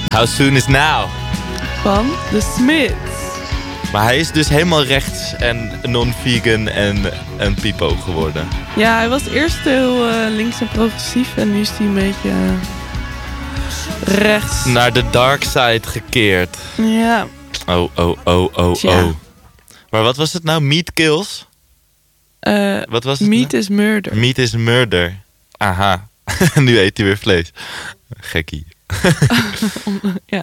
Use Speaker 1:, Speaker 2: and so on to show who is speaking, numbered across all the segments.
Speaker 1: How Soon Is Now.
Speaker 2: Van The Smiths.
Speaker 1: Maar hij is dus helemaal rechts en non-vegan en pipo geworden.
Speaker 2: Ja, hij was eerst heel links en progressief. En nu is hij een beetje rechts.
Speaker 1: Naar de dark side gekeerd.
Speaker 2: Ja.
Speaker 1: Oh. Maar wat was het nou? Meat kills? Wat was het
Speaker 2: Meat
Speaker 1: nou?
Speaker 2: is murder.
Speaker 1: Meat is murder. Aha. Nu eet hij weer vlees. Gekkie.
Speaker 2: Ja.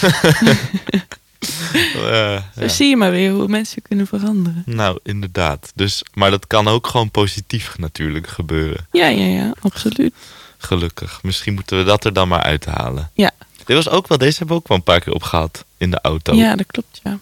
Speaker 2: Zo
Speaker 1: Ja.
Speaker 2: zie je maar weer hoe mensen kunnen veranderen.
Speaker 1: Nou, inderdaad. Dus, maar dat kan ook gewoon positief natuurlijk gebeuren.
Speaker 2: Ja, absoluut.
Speaker 1: Gelukkig. Misschien moeten we dat er dan maar uithalen.
Speaker 2: Ja.
Speaker 1: Deze hebben we ook wel een paar keer opgehaald in de auto.
Speaker 2: Ja, dat klopt, ja.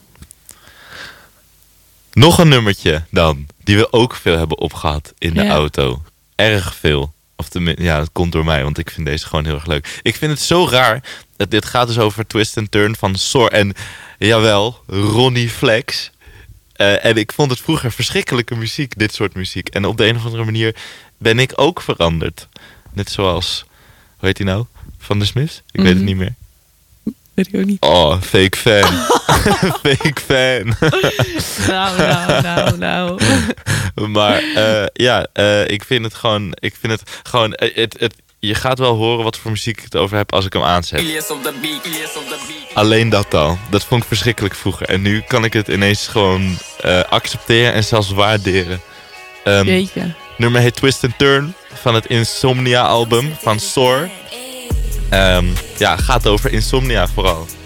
Speaker 1: Nog een nummertje dan, die we ook veel hebben opgehad in de auto. Erg veel. Of tenminste, ja, dat komt door mij, want ik vind deze gewoon heel erg leuk. Ik vind het zo raar. Dit gaat dus over Twist and Turn van Sor en, jawel, Ronnie Flex. En ik vond het vroeger verschrikkelijke muziek, dit soort muziek. En op de een of andere manier ben ik ook veranderd. Net zoals, hoe heet hij nou? Van de Smiths? Ik weet het niet meer.
Speaker 2: Weet ik ook niet.
Speaker 1: Oh, fake fan. Fake fan.
Speaker 2: Nou.
Speaker 1: Maar ik vind het gewoon... Je gaat wel horen wat voor muziek ik het over heb als ik hem aanzet. Alleen dat al. Dat vond ik verschrikkelijk vroeger. En nu kan ik het ineens gewoon accepteren en zelfs waarderen.
Speaker 2: Jeetje.
Speaker 1: Nummer heet Twist and Turn van het Insomnia album van Sor. Gaat over insomnia vooral.